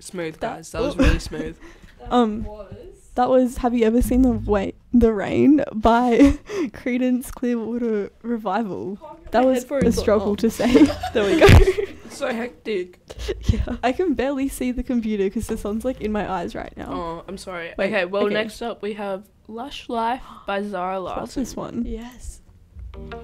Smooth, guys. That was really smooth. That was Have You Ever Seen the Rain by Creedence Clearwater Revival. That was a struggle to say. There we go. It's so hectic. Yeah. I can barely see the computer because the sun's like in my eyes right now. Oh, I'm sorry. Wait, okay, well, okay. next up we have Lush Life by Zara Larsson. What's this one? Yes.